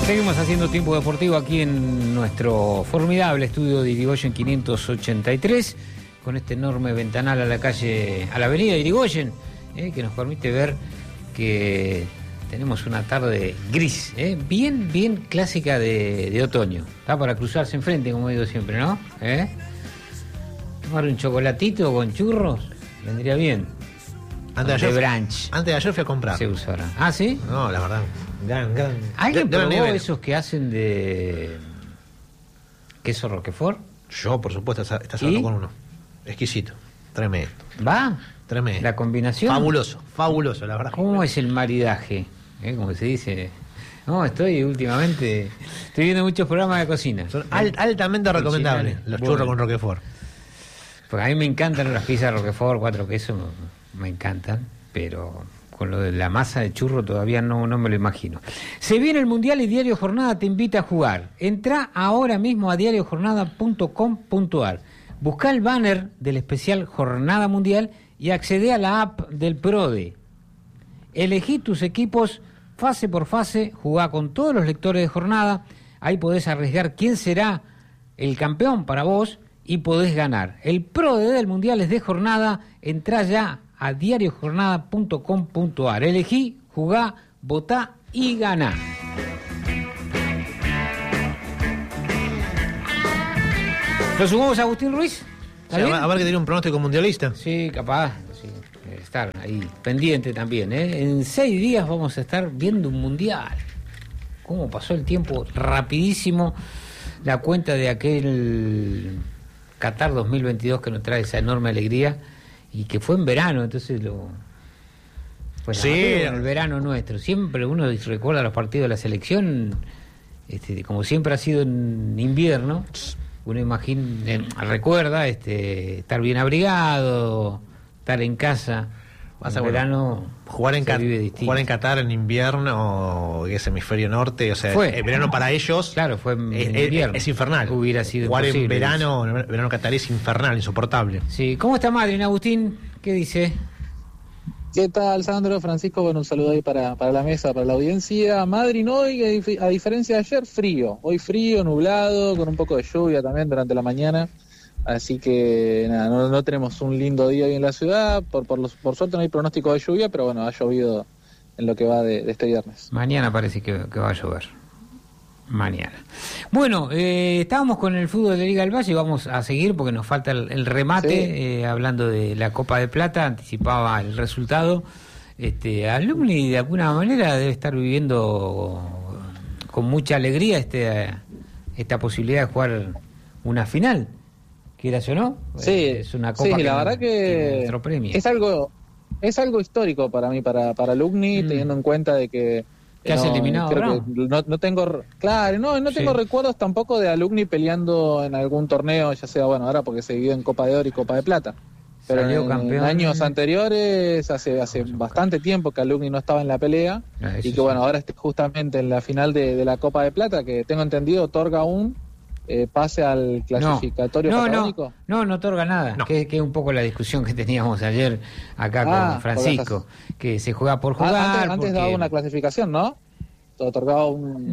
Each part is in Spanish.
Seguimos haciendo tiempo deportivo aquí en nuestro formidable estudio de Irigoyen 583, con este enorme ventanal a la calle, a la avenida Irigoyen, que nos permite ver que tenemos una tarde gris, bien clásica de otoño. Está para cruzarse enfrente, como digo siempre, ¿no? Tomar un chocolatito con churros vendría bien. Antes de ayer fui a comprar. Se usará. ¿Ah, sí? No, la verdad. ¿Alguien probó esos que hacen de queso Roquefort? Yo, por supuesto, estás hablando con uno. Exquisito. Tremendo. ¿Va? Tremendo. ¿La combinación? Fabuloso, la verdad. ¿Cómo es el maridaje? Como se dice. No, últimamente viendo muchos programas de cocina. Son altamente recomendables los churros con Roquefort. Porque a mí me encantan las pizzas Roquefort, 4 quesos, me encantan, pero con lo de la masa de churro todavía no me lo imagino. Se viene el Mundial y Diario Jornada te invita a jugar. Entrá ahora mismo a diariojornada.com.ar. Buscá el banner del especial Jornada Mundial y accedé a la app del PRODE. Elegí tus equipos fase por fase, jugá con todos los lectores de jornada, ahí podés arriesgar quién será el campeón para vos y podés ganar. El PRODE del Mundial es de jornada, entrá ya a diariojornada.com.ar. Elegí, jugá, votá y ganá. ¿Lo sumamos a Agustín Ruiz? A ver que tiene un pronóstico mundialista. Sí, capaz. Sí, estar ahí pendiente también. En 6 días vamos a estar viendo un mundial. Cómo pasó el tiempo rapidísimo. La cuenta de aquel Qatar 2022 que nos trae esa enorme alegría y que fue en verano, entonces el verano nuestro. Siempre uno recuerda los partidos de la selección, como siempre ha sido en invierno. Uno recuerda estar bien abrigado, estar en casa. En verano jugar en Qatar en invierno, que es hemisferio norte, o sea, el verano para ellos, claro, fue en invierno. Es infernal. Hubiera sido jugar imposible, en verano Qatar es infernal, insoportable. Sí, ¿cómo está Madrid, Agustín? ¿Qué dice? ¿Qué tal, Sandro? Francisco, bueno, un saludo ahí para la mesa, para la audiencia. Madrid hoy, a diferencia de ayer, frío. Hoy frío, nublado, con un poco de lluvia también durante la mañana. Así que nada, no tenemos un lindo día hoy en la ciudad. Por suerte no hay pronóstico de lluvia, pero bueno, ha llovido en lo que va de este viernes. Mañana parece que va a llover. Mañana. Bueno, estábamos con el fútbol de Liga del Valle y vamos a seguir porque nos falta el remate, hablando de la Copa de Plata, anticipaba el resultado. Alumni de alguna manera debe estar viviendo con mucha alegría esta posibilidad de jugar una final. ¿Quieras o no? Sí, es una copa la verdad que es algo histórico para mí, para Alumni, teniendo en cuenta de que has eliminado, no tengo recuerdos tampoco de Alumni peleando en algún torneo, ya sea ahora porque se divide en Copa de Oro y Copa de Plata. Pero en años anteriores, hace bastante tiempo que Alumni no estaba en la pelea, y que ahora esté justamente en la final de la Copa de Plata, que tengo entendido otorga pase al clasificatorio patagónico. No otorga nada, que es un poco la discusión que teníamos ayer acá con Francisco, que se juega por jugar. Antes daba una clasificación, ¿no? Otorgaba un...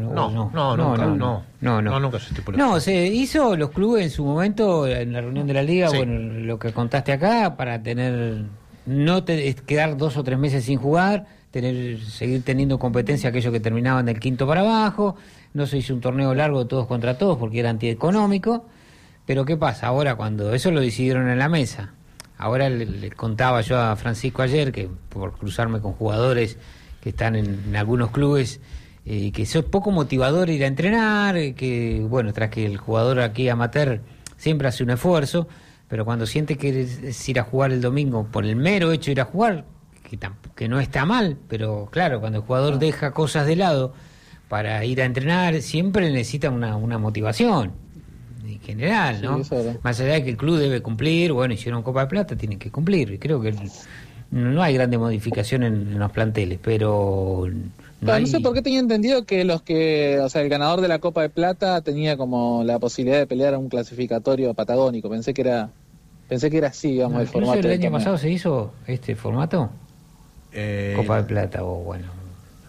Nunca se estipuló. No, se hizo los clubes en su momento, en la reunión de la liga, lo que contaste acá, para quedar 2 o 3 meses sin jugar, seguir teniendo competencia aquellos que terminaban del quinto para abajo. No se hizo un torneo largo de todos contra todos porque era antieconómico. Pero ¿qué pasa? Ahora, cuando eso lo decidieron en la mesa, ahora le contaba yo a Francisco ayer, que por cruzarme con jugadores que están en algunos clubes, que es poco motivador ir a entrenar, que tras que el jugador aquí amateur siempre hace un esfuerzo, pero cuando siente que es ir a jugar el domingo por el mero hecho de ir a jugar, que no está mal, pero claro, cuando el jugador deja cosas de lado para ir a entrenar, siempre necesita una motivación en general, ¿no? Más allá de que el club debe cumplir, hicieron Copa de Plata, tienen que cumplir, y creo que no hay grande modificación en los planteles, pero no sé por qué tenía entendido que el ganador de la Copa de Plata tenía como la posibilidad de pelear a un clasificatorio patagónico. Pensé que era así, digamos, el formato. ¿El año pasado se hizo este formato? Copa de Plata,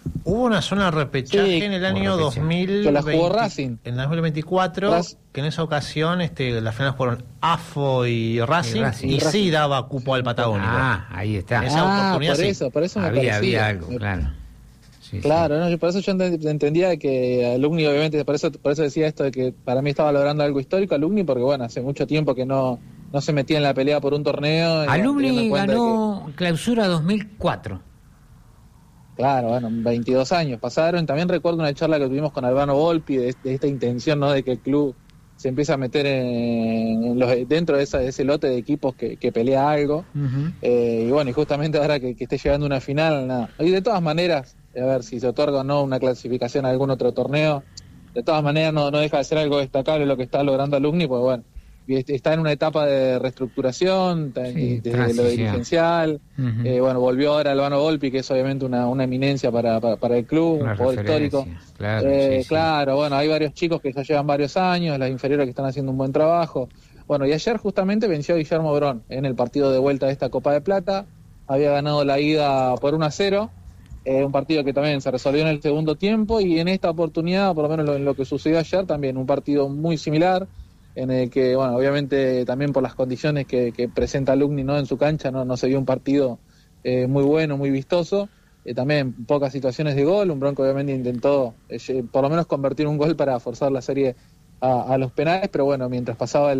Hubo una zona de repechaje en el año 2000, que la jugó Racing. En el 2024, que en esa ocasión las finales fueron AFO y Racing, y sí daba cupo al Patagónico. Ahí está. En esa oportunidad por eso había algo, claro. Sí, claro, ¿no? Por eso yo entendía que Alumni, obviamente, por eso decía esto de que para mí estaba logrando algo histórico Alumni, porque bueno, hace mucho tiempo que no se metía en la pelea por un torneo. Alumni ganó Clausura 2004. Claro, bueno, 22 años pasaron. También recuerdo una charla que tuvimos con Albano Volpi de esta intención, ¿no?, de que el club se empiece a meter dentro de ese lote de equipos que pelea algo. Uh-huh. Y bueno, y justamente ahora que esté llegando una final, nada. Y de todas maneras, a ver si se otorga o no una clasificación a algún otro torneo, de todas maneras no deja de ser algo destacable lo que está logrando Alumni, pues bueno, está en una etapa de reestructuración, desde lo dirigencial. Uh-huh. Bueno, volvió ahora Albano Volpi, que es obviamente una eminencia para el club, un jugador histórico. Claro, bueno, hay varios chicos que ya llevan varios años, las inferiores que están haciendo un buen trabajo. Bueno, y ayer justamente venció a Guillermo Brón en el partido de vuelta de esta Copa de Plata. Había ganado la ida por 1-0, un partido que también se resolvió en el segundo tiempo, y en esta oportunidad, por lo menos en lo que sucedió ayer, también un partido muy similar, en el que, bueno, obviamente también por las condiciones que presenta Alumni, ¿no?, en su cancha, no se vio un partido muy bueno, muy vistoso. También pocas situaciones de gol. Un Bronco obviamente intentó por lo menos convertir un gol para forzar la serie a los penales, pero bueno, mientras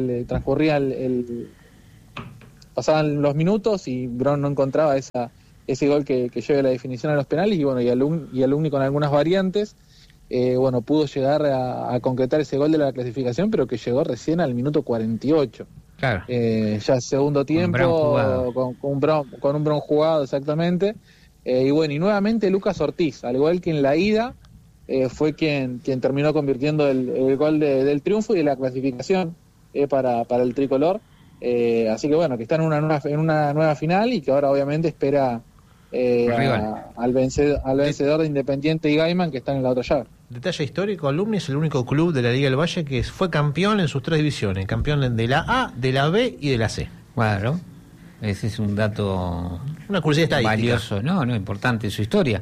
pasaban los minutos y Bron no encontraba ese gol que lleve la definición a los penales, y bueno, y Alumni con algunas variantes bueno, pudo llegar a concretar ese gol de la clasificación, pero que llegó recién al minuto 48. Claro. Ya segundo tiempo, con un Bron jugado, exactamente. Y bueno, y nuevamente Lucas Ortiz, al igual que en la ida, fue quien terminó convirtiendo el gol del triunfo y de la clasificación para el tricolor. Así que bueno, que está en una nueva final, y que ahora obviamente espera al vencedor de Independiente y Gaiman, que están en la otra llave. Detalle histórico: Alumni es el único club de la Liga del Valle que fue campeón en sus 3 divisiones, campeón de la A, de la B y de la C. Claro, ese es un dato, una curiosidad valioso, importante en su historia.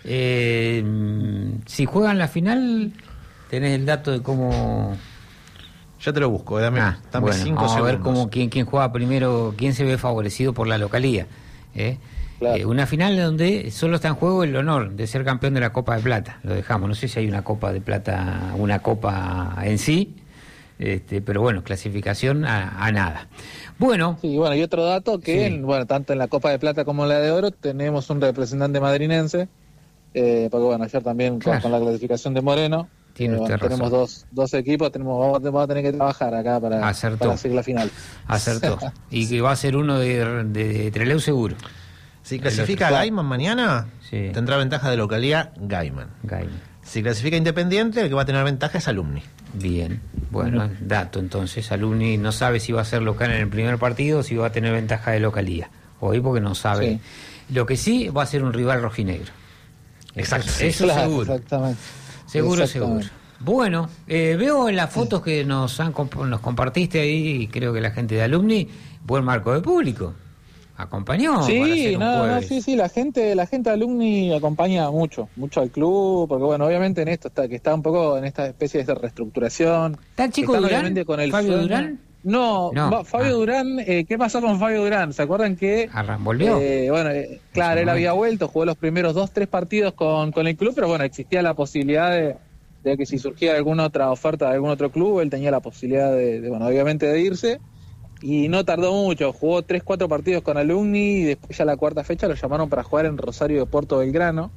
Si juegan la final, tenés el dato de cómo... Ya te lo busco, dame 5 segundos. Vamos a ver quién juega primero, quién se ve favorecido por la localía. Claro. Una final donde solo está en juego el honor de ser campeón de la Copa de Plata. Lo dejamos, no sé si hay una Copa de Plata, una Copa en sí, pero bueno, clasificación a nada. Bueno. Sí, bueno, y otro dato que, tanto en la Copa de Plata como en la de Oro tenemos un representante madrinense, porque bueno, ayer también con la clasificación de Moreno, tenemos dos equipos, vamos a tener que trabajar acá para hacer la final. Acertó. Y que va a ser uno de Trelew seguro. Si clasifica Gaiman mañana, tendrá ventaja de localidad Gaiman. Si clasifica Independiente, el que va a tener ventaja es Alumni. Bien, bueno, dato entonces. Alumni no sabe si va a ser local en el primer partido o si va a tener ventaja de localía. Hoy porque no sabe. Sí. Lo que sí, va a ser un rival rojinegro. Exacto. Eso seguro. Exactamente. Seguro. Bueno, veo en las fotos que nos compartiste ahí, y creo que la gente de Alumni, buen marco de público. Acompañó. Sí, la gente de Alumni acompaña mucho al club, porque bueno, obviamente en esto está un poco en esta especie de reestructuración. ¿Está el chico Durán? Con el ¿Fabio Durán? No. Fabio Durán, ¿qué pasó con Fabio Durán? ¿Se acuerdan que volvió? Claro, él había vuelto, jugó los primeros 2-3 partidos con el club, pero bueno, existía la posibilidad de que si surgía alguna otra oferta de algún otro club, él tenía la posibilidad obviamente de irse. Y no tardó mucho, jugó 3-4 partidos con Alumni, y después ya la cuarta fecha lo llamaron para jugar en Rosario de Puerto Belgrano,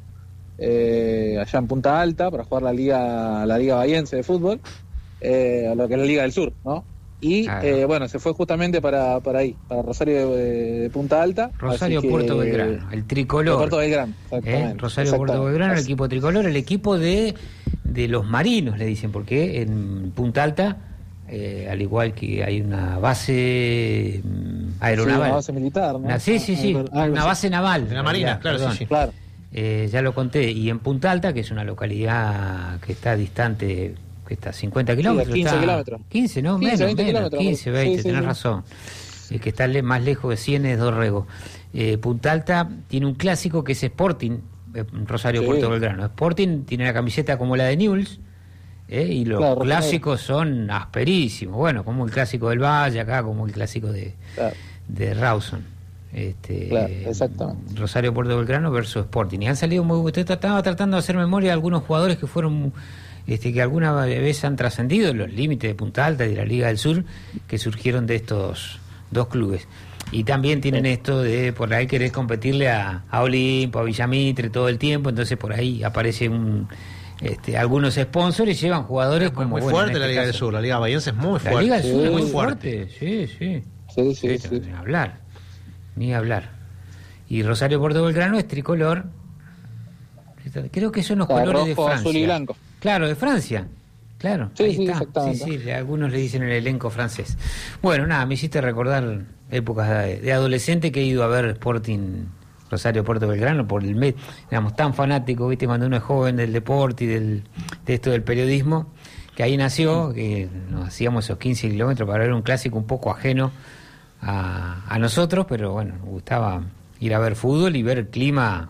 allá en Punta Alta, para jugar la Liga Bahiense de fútbol, lo que es la Liga del Sur, ¿no? Y se fue justamente para ahí, para Rosario de Punta Alta. Rosario Puerto Belgrano, el tricolor. Puerto Belgrano, exactamente. Rosario Puerto Belgrano, el equipo tricolor, el equipo de los marinos, le dicen, porque en Punta Alta, al igual que hay una base aeronaval. Sí, una base militar, ¿no? Sí, una base naval. De la Marina, claro. Ya lo conté. Y en Punta Alta, que es una localidad que está distante, que está a 50 kilómetros. 15 kilómetros. 15, ¿no? 20 kilómetros. 15, 20, tenés razón. El que está más lejos de 100 es Dorrego. Punta Alta tiene un clásico que es Sporting, Rosario Puerto Belgrano. Sporting tiene la camiseta como la de Newell's, y los clásicos son asperísimos. Bueno, como el clásico del Valle acá, como el clásico de Rawson. Exactamente. Rosario Puerto Belgrano versus Sporting. Y han salido muy... Estaba tratando de hacer memoria de algunos jugadores que fueron... que alguna vez han trascendido los límites de Punta Alta y de la Liga del Sur, que surgieron de estos dos clubes. Y también tienen esto de por ahí querer competirle a Olimpo, a Villamitre todo el tiempo, entonces por ahí aparece algunos sponsors y llevan jugadores como... Muy fuerte la Liga del Sur, la Liga Bahiense es muy fuerte. La Liga del Sur es muy fuerte, sí. Ni hablar. Y Rosario Puerto Belgrano es tricolor. Creo que son los colores de Francia. Azul y blanco. Claro, de Francia. Claro, sí, ahí sí, está. Exactamente. Sí, algunos le dicen el elenco francés. Bueno, nada, me hiciste recordar épocas de adolescente que he ido a ver Sporting Rosario Puerto Belgrano por el mes, digamos, tan fanático, viste, cuando uno es joven del deporte y de esto del periodismo, que ahí nació, que nos hacíamos esos 15 kilómetros para ver un clásico un poco ajeno a nosotros, pero bueno, nos gustaba ir a ver fútbol y ver el clima,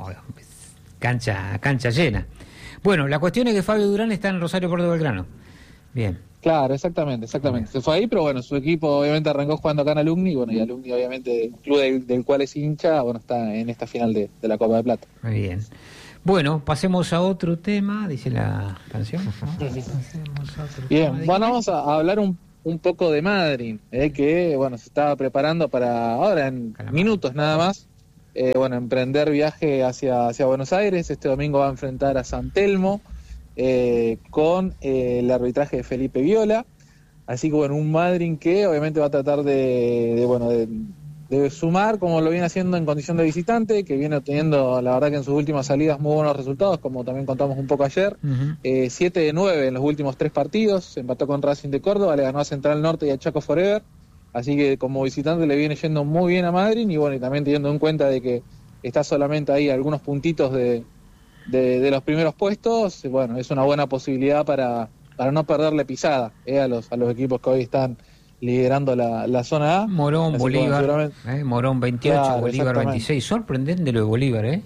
cancha llena. Bueno, la cuestión es que Fabio Durán está en Rosario Puerto Belgrano. Bien. Claro, exactamente. Bien. Se fue ahí, pero bueno, su equipo obviamente arrancó jugando acá en Alumni, y Alumni obviamente, el club del cual es hincha, está en esta final de la Copa de Plata. Muy bien. Bueno, pasemos a otro tema, dice la canción. Bien, bueno, vamos a hablar un poco de Madryn, que se estaba preparando para ahora, en minutos nada más, emprender viaje hacia Buenos Aires. Este domingo va a enfrentar a San Telmo con el arbitraje de Felipe Viola. Así que un Madryn que obviamente va a tratar de sumar, como lo viene haciendo en condición de visitante, que viene obteniendo, la verdad que en sus últimas salidas, muy buenos resultados, como también contamos un poco ayer. 7 de 9 en los últimos 3 partidos, se empató con Racing de Córdoba, le ganó a Central Norte y a Chaco Forever, así que como visitante le viene yendo muy bien a Madryn, y también teniendo en cuenta de que está solamente ahí algunos puntitos de los primeros puestos, es una buena posibilidad para no perderle pisada a los equipos que hoy están liderando la zona A. Morón, así Bolívar, Morón 28, claro, Bolívar 26. Sorprendente lo de Bolívar,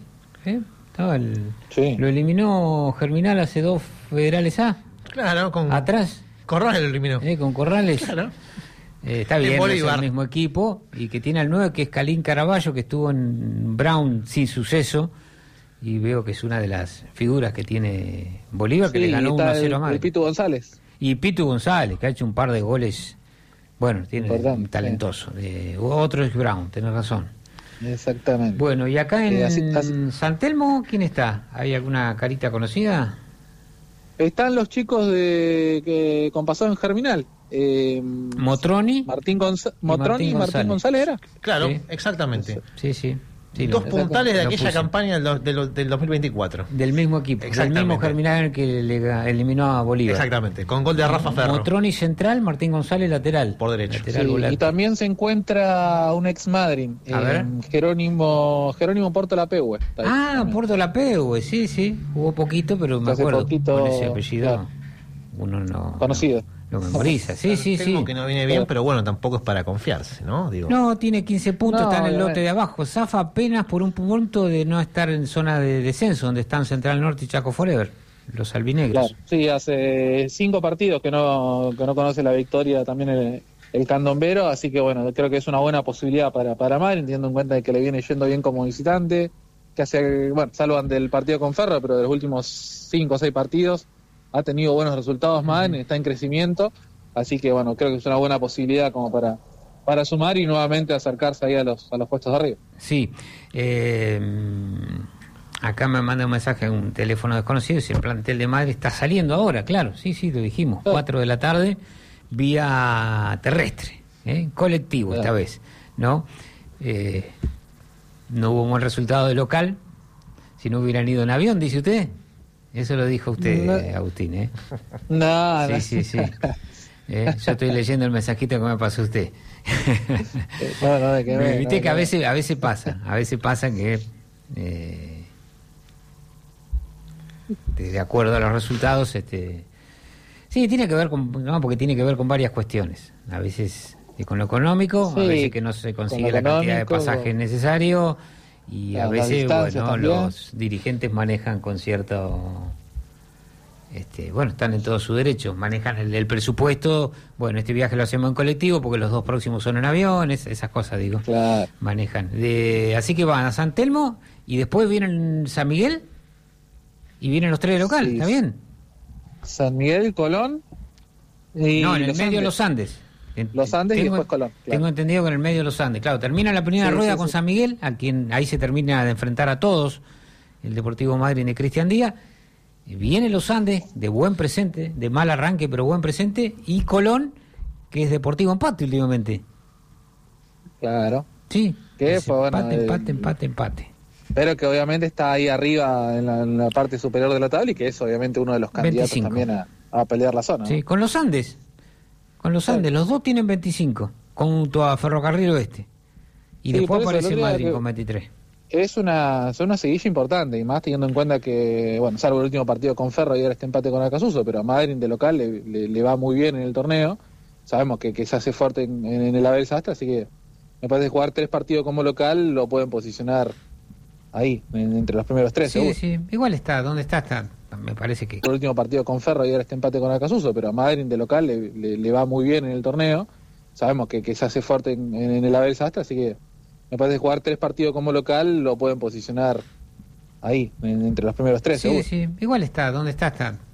Lo eliminó Germinal hace 2 federales A. Claro, atrás. Corrales lo eliminó. Con Corrales. Claro. Está bien, es el mismo equipo, y que tiene al 9, que es Calín Caraballo, que estuvo en Brown sin suceso, y veo que es una de las figuras que tiene Bolívar, que le ganó 1-0 a Madrid. Y Pitu González. Y Pitu González, que ha hecho un par de goles. Bueno, tiene un talentoso. Otro es Brown, tenés razón. Exactamente. Bueno, y acá en San Telmo, ¿quién está? ¿Hay alguna carita conocida? Están los chicos que con pasado en Germinal. Motroni. Martín González era. Claro, sí. Exactamente. Sí. Sí, 2 puntales de aquella campaña del 2024. Del mismo equipo, del mismo Germinal que le eliminó a Bolívar. Exactamente, con gol de Rafa Ferro. Motroni central, Martín González lateral. Por derecho. Y también se encuentra un ex Madryn, Jerónimo Porto Lapehue. Porto Lapehue, sí. Jugó poquito, pero me acuerdo. Con ese apellido, claro. Uno no... Conocido. Lo memoriza, sí. Que no viene bien, pero tampoco es para confiarse, ¿no? No, tiene 15 puntos, está en el lote de abajo. Zafa apenas por un punto de no estar en zona de descenso, donde están Central Norte y Chaco Forever, los albinegros. Claro, sí, hace 5 partidos que no conoce la victoria también el candombero, así que creo que es una buena posibilidad para Madryn, teniendo en cuenta de que le viene yendo bien como visitante, que hace, salvo del partido con Ferro, pero de los últimos 5 o 6 partidos ha tenido buenos resultados. Madryn está en crecimiento, así que creo que es una buena posibilidad como para sumar y nuevamente acercarse ahí a los puestos de arriba. Sí, acá me manda un mensaje en un teléfono desconocido, si el plantel de Madrid está saliendo ahora, claro, sí, lo dijimos, 4 de la tarde, vía terrestre, colectivo esta vez, ¿no? No hubo un buen resultado de local, si no hubieran ido en avión, dice usted. Eso lo dijo usted, Agustín, No. Sí. Yo estoy leyendo el mensajito que me pasó usted. Viste que a veces pasa que de acuerdo a los resultados, sí, tiene que ver porque tiene que ver con varias cuestiones. A veces con lo económico, a veces que no se consigue la cantidad de pasajes necesario, y a veces los dirigentes manejan con cierto están en todo su derecho, manejan el presupuesto. Bueno, este viaje lo hacemos en colectivo porque los 2 próximos son en avión, esas cosas, digo. Claro. Manejan. Así que van a San Telmo y después vienen San Miguel y vienen los 3 de local, ¿está bien? San Miguel, Colón y no, en el medio de los Andes. Los Andes y después Colón. Claro. Tengo entendido que en el medio de los Andes. Claro, termina la primera rueda con San Miguel, a quien ahí se termina de enfrentar a todos, el Deportivo Madryn de Cristian Díaz. Viene los Andes, de buen presente, de mal arranque, pero buen presente, y Colón, que es Deportivo Empate últimamente. Claro. Sí. Que fue empate. Pero que obviamente está ahí arriba en la parte superior de la tabla y que es obviamente uno de los candidatos 25. También a pelear la zona. Sí, ¿no? Con los Andes, los dos tienen 25, junto a Ferrocarril Oeste. Y después aparece Madryn con 23. Son una seguilla importante, y más teniendo en cuenta que, bueno, salvo el último partido con Ferro y ahora este empate con Acasuso, pero a Madryn de local le va muy bien en el torneo. Sabemos que se hace fuerte en el Abel Sastre, así que me parece que jugar 3 partidos como local lo pueden posicionar ahí, entre los primeros 3. Sí, igual está, ¿dónde está? Me parece que... El último partido con Ferro y ahora este empate con Acasuso, pero a Madryn de local le va muy bien en el torneo. Sabemos que se hace fuerte en el Abel Sastre, así que me parece que jugar 3 partidos como local lo pueden posicionar ahí, entre los primeros 3. Sí, igual está, ¿dónde está?